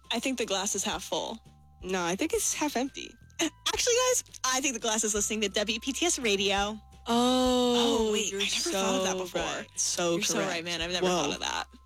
I think the glass is half full. No, I think it's half empty. Actually, guys, I think the glass is listening to WPTS radio. Oh, wait, I never thought of that before. Right. So You're correct. so right, man. I've never thought of that.